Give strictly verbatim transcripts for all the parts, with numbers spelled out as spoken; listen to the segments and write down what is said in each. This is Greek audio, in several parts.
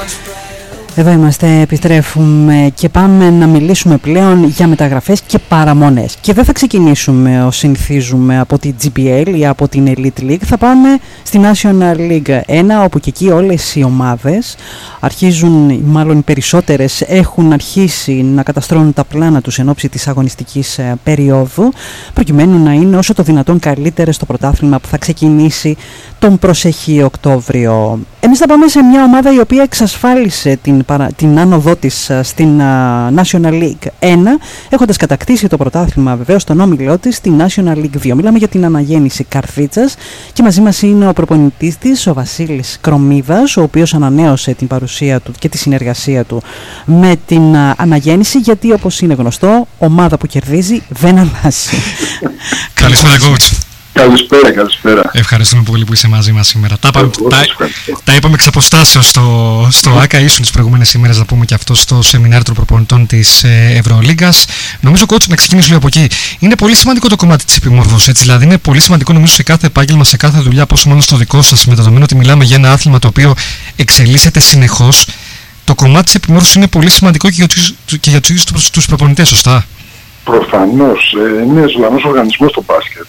Εδώ είμαστε, επιστρέφουμε και πάμε να μιλήσουμε πλέον για μεταγραφές και παραμονές. Και δεν θα ξεκινήσουμε ως συνηθίζουμε από την τζι πι ελ ή από την Elite League. Θα πάμε στη National League ένα, όπου και εκεί όλες οι ομάδες αρχίζουν, μάλλον οι περισσότερες έχουν αρχίσει να καταστρώνουν τα πλάνα τους εν ώψη της αγωνιστικής περίοδου, προκειμένου να είναι όσο το δυνατόν καλύτερες στο πρωτάθλημα που θα ξεκινήσει τον προσεχή Οκτώβριο. Εμείς θα πάμε σε μια ομάδα η οποία εξασφάλισε την, παρα... την άνοδό της στην uh, National League ένα, έχοντας κατακτήσει το πρωτάθλημα βεβαίως στον όμιλό της στη National League δύο. Μιλάμε για την αναγέννηση Καρφίτσας και μαζί μας είναι ο προπονητής της, ο Βασίλης Κρομίδας, ο οποίος ανανέωσε την παρουσία του και τη συνεργασία του με την uh, αναγέννηση, γιατί όπως είναι γνωστό, ομάδα που κερδίζει δεν αλλάζει. Καλησπέρα, coach. Καλησπέρα, καλησπέρα. Ευχαριστούμε πολύ που είσαι μαζί μας σήμερα. Τα, τα, τα είπαμε εξ αποστάσεως στο, στο ΆΚΑ, ήσουν τις προηγούμενες ημέρες, να πούμε και αυτό στο σεμινάριο των προπονητών της ε, Ευρωλίγκας. Νομίζω, coach, να ξεκινήσω λίγο από εκεί. Είναι πολύ σημαντικό το κομμάτι της επιμόρφωσης, έτσι. Δηλαδή, είναι πολύ σημαντικό, νομίζω, σε κάθε επάγγελμα, σε κάθε δουλειά, πόσο μάλλον στο δικό σας, με δεδομένο ότι μιλάμε για ένα άθλημα το οποίο εξελίσσεται συνεχώς. Το κομμάτι της επιμόρφωσης είναι πολύ σημαντικό και για τους, και για τους, τους, τους προπονητές, σωστά? Προφανώς. Ε, είναι ζωντανός οργανισμός το μπάσκετ.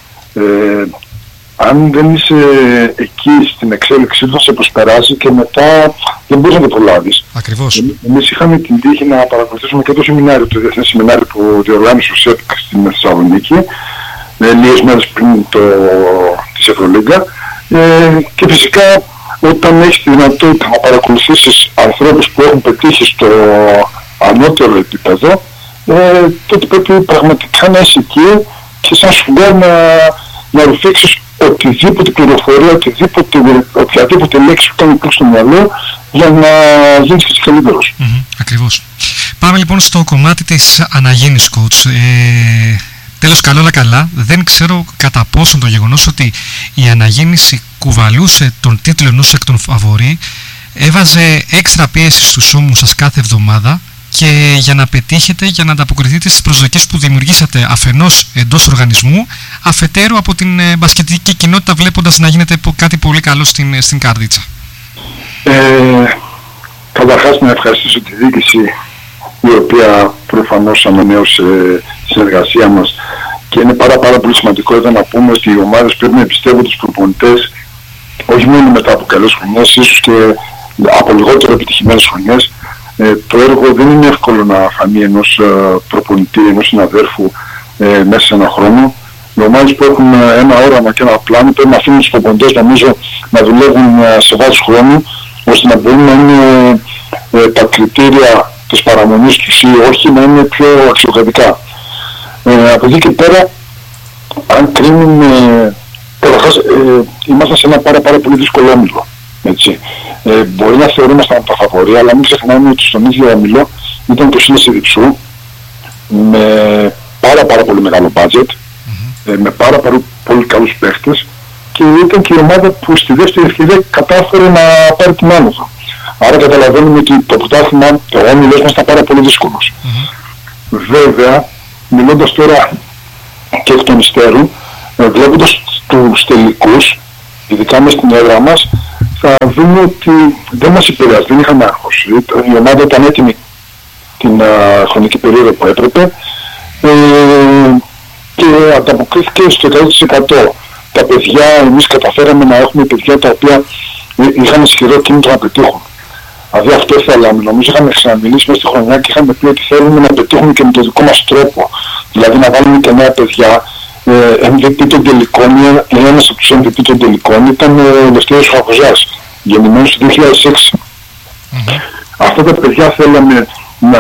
Ε, αν δεν είσαι εκεί στην εξέλιξή του θα σε προσπεράσει και μετά δεν μπορείς να το προλάβεις. Ακριβώς. Εμείς είχαμε την τύχη να παρακολουθήσουμε και το σεμινάριο, το διεθνές σεμινάριο που διοργάνωσε ο ΣΕΠΚ στην Θεσσαλονίκη ε, λίγες μέρες πριν το, της Ευρωλίγκα ε, και φυσικά όταν έχεις τη δυνατότητα να παρακολουθήσεις ανθρώπους που έχουν πετύχει στο ανώτερο επίπεδο, ε, τότε πρέπει πραγματικά να είσαι εκεί και σαν σφουγγά να, να ρουφήξεις οτιδήποτε πληροφορία, οτιδήποτε, οποιαδήποτε λέξη που κάνει στο μυαλό για να γίνεις και καλύτερος. Mm-hmm, ακριβώς. Πάμε λοιπόν στο κομμάτι της αναγέννησης, coach. Ε, τέλος, καλό όλα καλά. Δεν ξέρω κατά πόσον το γεγονός ότι η αναγέννηση κουβαλούσε τον τίτλο ενός εκ των φαβορί έβαζε έξτρα πίεση στους ώμους σας κάθε εβδομάδα, και για να πετύχετε, για να ανταποκριθείτε στις προσδοκίες που δημιουργήσατε αφενός εντός του οργανισμού, αφετέρου από την ε, μπασκετική κοινότητα, βλέποντας να γίνεται κάτι πολύ καλό στην, στην Καρδίτσα. Ε, καταρχάς να ευχαριστήσω τη διοίκηση, η οποία προφανώς ανανέωσε τη συνεργασία μας, και είναι πάρα πάρα πολύ σημαντικό εδώ να πούμε ότι οι ομάδες πρέπει να εμπιστεύουν τους προπονητές όχι μόνο μετά από καλές χρονιές, ίσως και από λιγότερο επιτυχημένες χρονιές. Ε, το έργο δεν είναι εύκολο να φανεί ενός ε, προπονητή, ενός συναδέρφου ε, μέσα σε ένα χρόνο. Οι ομάδες που έχουν ε, ένα όραμα και ένα πλάνο πρέπει να αφήνουν τους προπονητές, νομίζω, να δουλεύουν ε, σε βάθος χρόνου, ώστε να μπορούν να είναι ε, τα κριτήρια της παραμονής τους ή όχι να είναι πιο αξιοκρατικά. Ε, από εκεί και πέρα, αν κρίνουμε, καταρχάς ε, είμαστε σε ένα πάρα πάρα πολύ δύσκολο όμιλο. Έτσι. Ε, μπορεί να θεωρούμασταν τα φαβορία, αλλά μην ξεχνάμε ότι στον ίδιο όμιλο ήταν το Σίλες Ιδιξού με πάρα πάρα πολύ μεγάλο budget, mm-hmm. ε, με πάρα πάρα πολύ καλούς παίχτες, και ήταν και η ομάδα που στη δεύτερη ευκαιρία κατάφερε να πάρει την άνοδο. Άρα καταλαβαίνουμε ότι το πρωτάθλημα, ο όμιλος μας ήταν πάρα πολύ δύσκολος. Mm-hmm. Βέβαια, μιλώντας τώρα και εκ των υστέρων, ε, βλέποντας τους τελικούς, ειδικά μες στην έδρα μας, θα δούμε ότι δεν μας επηρεάζει, δεν είχαμε άγχος. Η ομάδα ήταν έτοιμη την α, χρονική περίοδο που έπρεπε ε, και ανταποκρίθηκε στο εκατό τοις εκατό. Τα παιδιά, εμείς καταφέραμε να έχουμε παιδιά τα οποία είχαν ισχυρό κίνητρο να πετύχουν. Δηλαδή αυτό θέλαμε. Νομίζω είχαμε ξαναμιλήσει μέσα στη χρονιά και είχαμε πει ότι θέλουμε να πετύχουμε και με τον δικό μας τρόπο. Δηλαδή να βάλουμε και νέα παιδιά. εμ βι πι των τελικών, ένας από τους εμ βι πι των τελικών ήταν ο Λευτέρης Χαχοζάς, γεννημένος το δύο χιλιάδες έξι. Mm-hmm. Αυτά τα παιδιά θέλαμε να,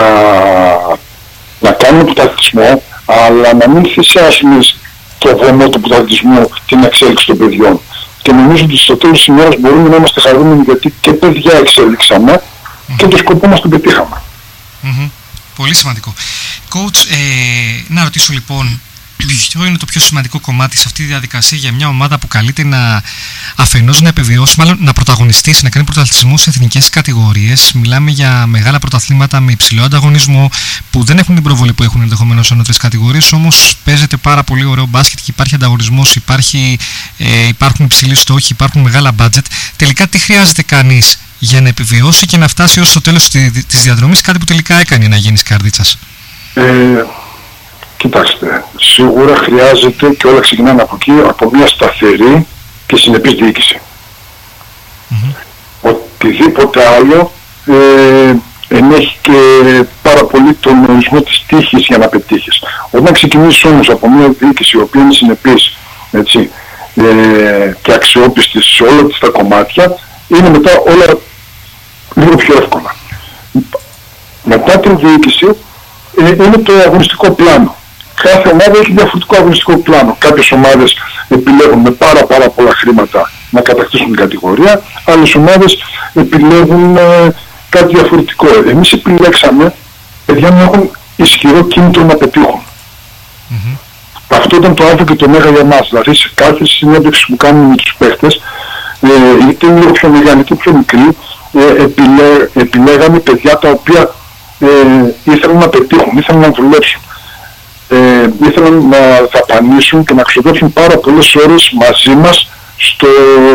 να κάνουν πρωταθλητισμό, αλλά να μην θυσιάσουμε το βωμό του πρωταθλητισμού την εξέλιξη των παιδιών. Και νομίζω ότι στο τέλος της ημέρας μπορούμε να είμαστε χαρούμενοι, γιατί και παιδιά εξέλιξαμε mm-hmm. και το σκοπό μας τον πετύχαμε. Mm-hmm. Πολύ σημαντικό. Coach, ε, να ρωτήσω λοιπόν, ποιο είναι το πιο σημαντικό κομμάτι σε αυτή τη διαδικασία για μια ομάδα που καλείται να αφενός να επιβιώσει, μάλλον να πρωταγωνιστήσει, να κάνει πρωταθλητισμό σε εθνικές κατηγορίες? Μιλάμε για μεγάλα πρωταθλήματα με υψηλό ανταγωνισμό που δεν έχουν την προβολή που έχουν ενδεχομένως ανώτερες κατηγορίες, όμως παίζεται πάρα πολύ ωραίο μπάσκετ και υπάρχει ανταγωνισμός, υπάρχει, ε, υπάρχουν υψηλοί στόχοι, υπάρχουν μεγάλα μπάτζετ. Τελικά τι χρειάζεται κανείς για να επιβιώσει και να φτάσει ως το τέλος της διαδρομής, κάτι που τελικά έκανε να γίνει Καρδίτσας? Ε, κοιτάξτε, σίγουρα χρειάζεται, και όλα ξεκινάνε από εκεί, από μια σταθερή και συνεπής διοίκηση. Mm-hmm. Οτιδήποτε άλλο ε, ενέχει και πάρα πολύ τον ορισμό της τύχης για να πετύχεις. Όταν ξεκινήσεις όμως από μια διοίκηση η οποία είναι συνεπής, έτσι, ε, και αξιόπιστη σε όλα τα κομμάτια, είναι μετά όλα λίγο πιο εύκολα. Μετά την διοίκηση ε, είναι το αγωνιστικό πλάνο. Κάθε ομάδα έχει διαφορετικό αγωνιστικό πλάνο. Κάποιες ομάδες επιλέγουν με πάρα πάρα πολλά χρήματα να κατακτήσουν την κατηγορία, άλλες ομάδες επιλέγουν ε, κάτι διαφορετικό. Εμείς επιλέξαμε παιδιά να έχουν ισχυρό κίνητρο να πετύχουν. Mm-hmm. Αυτό ήταν το α και το μέγα για μας. Δηλαδή σε κάθε συνέντευξη που κάνουμε με τους παίχτες, ε, είτε είναι λίγο πιο μεγάλη είτε πιο μικρή, ε, επιλέ, επιλέγαμε παιδιά τα οποία ε, ήθελαν να πετύχουν, ήθελαν να δουλέψουν. Ε, ήθελαν να δαπανίσουν και να ξοδέψουν πάρα πολλές ώρες μαζί μας στο,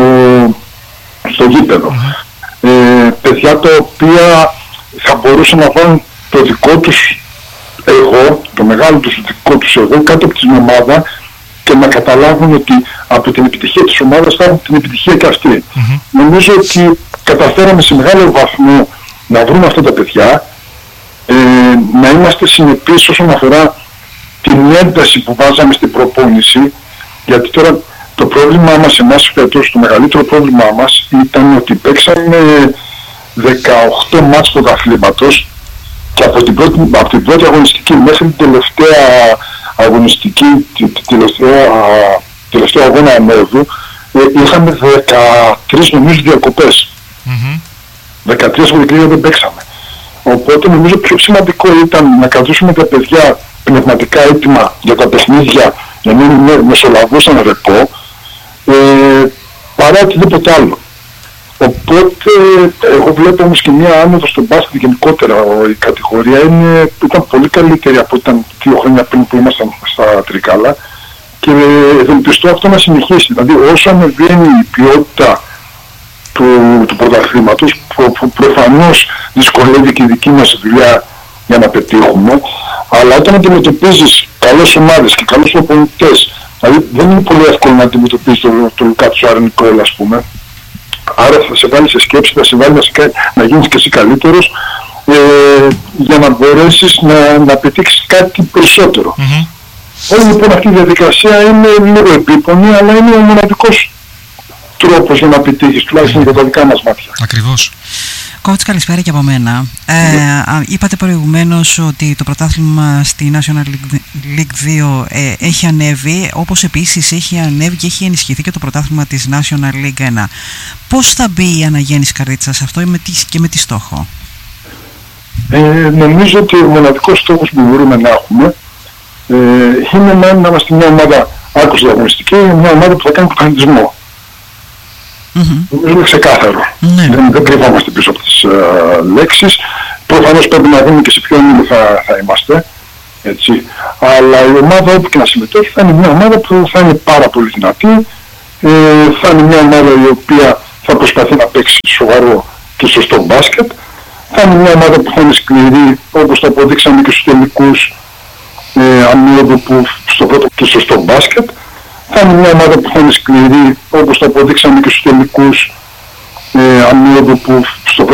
στο γήπεδο. Mm-hmm. Ε, παιδιά τα οποία θα μπορούσαν να βάλουν το δικό τους εγώ, το μεγάλο τους δικό τους εγώ κάτω από την ομάδα και να καταλάβουν ότι από την επιτυχία της ομάδας θα έχουν την επιτυχία και αυτή. Mm-hmm. Νομίζω ότι καταφέραμε σε μεγάλο βαθμό να βρούμε αυτά τα παιδιά, ε, να είμαστε συνεπείς όσον αφορά την ένταση που βάζαμε στην προπόνηση, γιατί τώρα το πρόβλημά μας εμάς φέτος, το μεγαλύτερο πρόβλημά μας ήταν ότι παίξαμε δεκαοκτώ μάτς πρωταθλήματος και από την, πρώτη, από την πρώτη αγωνιστική μέχρι την τελευταία αγωνιστική, την τελευταία, τελευταία αγώνα ανέβου, ε, είχαμε δεκατρείς νομίζω διακοπές. Mm-hmm. δεκατρείς αγωνιστικές δεν παίξαμε. Οπότε νομίζω πιο σημαντικό ήταν να κρατήσουμε τα παιδιά πνευματικά έτοιμα για τα παιχνίδια, για να μην μεσολαβούσαν ρεπό, ε, παρά οτιδήποτε άλλο. Οπότε εγώ βλέπω όμως και μια άνοδο στον μπάσκετ γενικότερα. Η κατηγορία είναι, ήταν πολύ καλύτερη από ήταν δύο χρόνια πριν που ήμασταν στα Τρικάλα και ευελπιστώ αυτό να συνεχίσει. Δηλαδή όσο ανεβαίνει η ποιότητα του, του πρωταθλήματος, που, που προφανώς δυσκολεύει και η δική μας δουλειά για να πετύχουμε, αλλά όταν αντιμετωπίζεις καλές ομάδες και καλούς προπονητές, δηλαδή δεν είναι πολύ εύκολο να αντιμετωπίζεις τον το Λουκά του Άρη Νικόλα, ας πούμε. Άρα θα σε βάλει σε σκέψη, θα σε βάλει να, σε, να γίνεις και εσύ καλύτερος, ε, για να μπορέσεις να, να πετύχεις κάτι περισσότερο. Mm-hmm. Όλη λοιπόν αυτή η διαδικασία είναι λίγο επίπονη, αλλά είναι ο μοναδικός τρόπος για να πετύχεις, τουλάχιστον για τα δικά μας μάτια. Ακριβώς. Κότς, καλησπέρα και από μένα. Ε, mm-hmm. Είπατε προηγουμένως ότι το πρωτάθλημα στη National League δύο ε, έχει ανέβει, όπως επίσης έχει ανέβει και έχει ενισχυθεί και το πρωτάθλημα της National League ένα. Πώς θα μπει η αναγέννηση Καρδίτσας σε αυτό και με τι στόχο? Ε, νομίζω ότι ο μοναδικός στόχος που μπορούμε να έχουμε ε, είναι να, να είμαστε μια ομάδα άκουσα διαγωνιστική, μια ομάδα που θα κάνει πρωταθλητισμό. Mm-hmm. Είναι ξεκάθαρο. Mm-hmm. Δεν, δεν κρυβόμαστε πίσω από τις uh, λέξεις. Προφανώς πρέπει να δούμε και σε ποιο νούμερο θα, θα είμαστε. Έτσι. Αλλά η ομάδα όπου και να συμμετέχει θα είναι μια ομάδα που θα είναι πάρα πολύ δυνατή. Ε, θα είναι μια ομάδα η οποία θα προσπαθεί να παίξει σοβαρό και σωστό μπάσκετ. Θα είναι μια ομάδα που θα είναι σκληρή, όπως το αποδείξαμε και στους τελικούς ε, αμύωτο που στο πρώτο και σωστό μπάσκετ. Θα είναι μια ομάδα που θα είναι σκληρή, όπως το αποδείξαμε και στους τελικούς ε, αμύωτο που στο